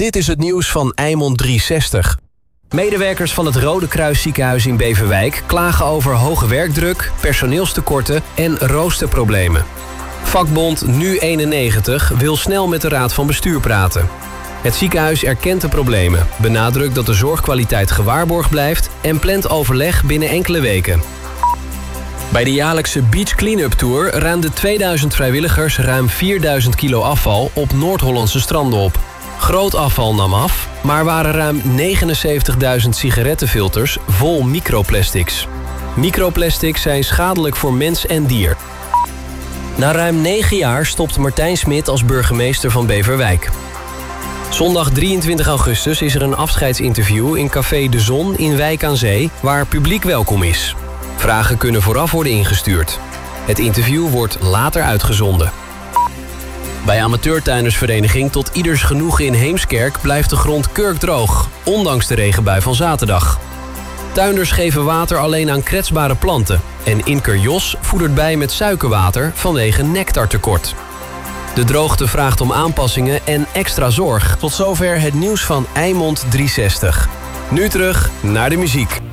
Dit is het nieuws van Eimond 360. Medewerkers van het Rode Kruis ziekenhuis in Beverwijk klagen over hoge werkdruk, personeelstekorten en roosterproblemen. Vakbond Nu91 wil snel met de raad van bestuur praten. Het ziekenhuis erkent de problemen, benadrukt dat de zorgkwaliteit gewaarborgd blijft en plant overleg binnen enkele weken. Bij de jaarlijkse Beach Clean-up Tour ruimden 2000 vrijwilligers ruim 4000 kilo afval op Noord-Hollandse stranden op. Groot afval nam af, maar waren ruim 79.000 sigarettenfilters vol microplastics. Microplastics zijn schadelijk voor mens en dier. Na ruim 9 jaar stopt Martijn Smit als burgemeester van Beverwijk. Zondag 23 augustus is er een afscheidsinterview in Café De Zon in Wijk aan Zee, waar publiek welkom is. Vragen kunnen vooraf worden ingestuurd. Het interview wordt later uitgezonden. Bij amateurtuindersvereniging Tot Ieders Genoegen in Heemskerk blijft de grond kurkdroog, ondanks de regenbui van zaterdag. Tuinders geven water alleen aan kwetsbare planten en imker Jos voedert bij met suikerwater vanwege nectartekort. De droogte vraagt om aanpassingen en extra zorg. Tot zover het nieuws van Eimond 360. Nu terug naar de muziek.